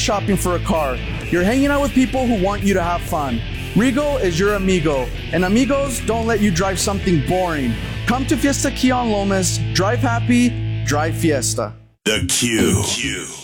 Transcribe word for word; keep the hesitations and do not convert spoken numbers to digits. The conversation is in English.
shopping for a car. You're hanging out with people who want you to have fun. Regal is your amigo, and amigos don't let you drive something boring. Come to Fiesta Kia on Lomas, drive happy, drive Fiesta. The Q. The Q.